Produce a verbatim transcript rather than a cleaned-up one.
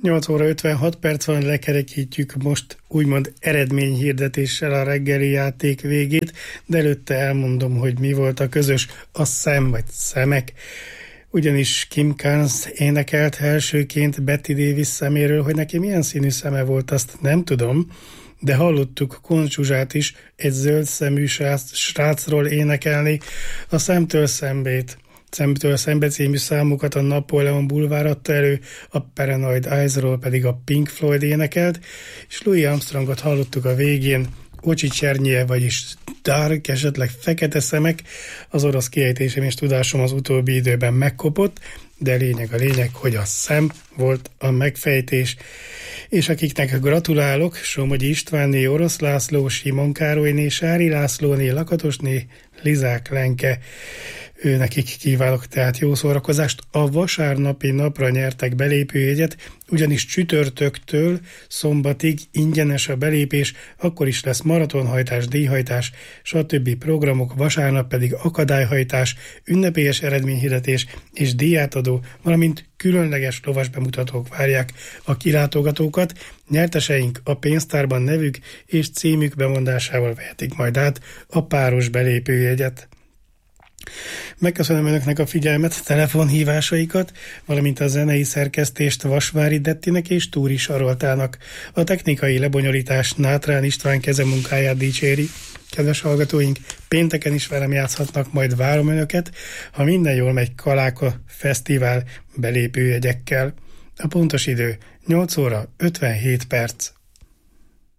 nyolc óra ötvenhat perc van, lekerekítjük most úgymond eredményhirdetéssel a reggeli játék végét, de előtte elmondom, hogy mi volt a közös, a szem vagy szemek. Ugyanis Kim Carnes énekelt elsőként Betty Davis szeméről, hogy neki milyen színű szeme volt, azt nem tudom, de hallottuk Koncz Zsuzsát is egy zöld szemű srácról énekelni a Szemtől szembét. Szemtől szembe című számokat a Napóleon Bulvár adta elő, a Paranoid Eyes-ról pedig a Pink Floyd énekelt, és Louis Armstrongot hallottuk a végén, Ocsi Csernye, vagyis Dark, esetleg fekete szemek, az orosz kiejtésem és tudásom az utóbbi időben megkopott, de lényeg a lényeg, hogy a szem volt a megfejtés. És akiknek gratulálok, Somogyi Istvánné, Orosz László, Simon Károlyné, Sári Lászlóné, Lakatosné, Lizák Lenke, ő nekik kívánok tehát jó szórakozást. A vasárnapi napra nyertek belépőjegyet, ugyanis csütörtöktől szombatig ingyenes a belépés, akkor is lesz maratonhajtás, díjhajtás, stb. Programok, vasárnap pedig akadályhajtás, ünnepélyes eredményhirdetés és díjátadó, valamint különleges lovas bemutatók várják a kilátogatókat. Nyerteseink a pénztárban nevük és címük bemondásával vehetik majd át a páros belépőjegyet. Megköszönöm önöknek a figyelmet, telefonhívásaikat, valamint a zenei szerkesztést Vasvári Dettinek és Túri Saroltának. A technikai lebonyolítás Nátrán István kezemunkáját dicséri. Kedves hallgatóink, pénteken is velem játszhatnak, majd várom önöket, ha minden jól megy, Kaláka Fesztivál belépőjegyekkel. A pontos idő nyolc óra ötvenhét perc.